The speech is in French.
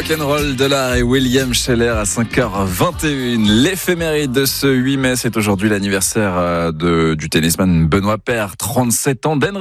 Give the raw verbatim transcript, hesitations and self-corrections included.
rock'n'roll de l'art et William Scheller à cinq heures vingt et une. L'éphéméride de ce huit mai, c'est aujourd'hui l'anniversaire de, du tennisman Benoît Paire, trente-sept ans.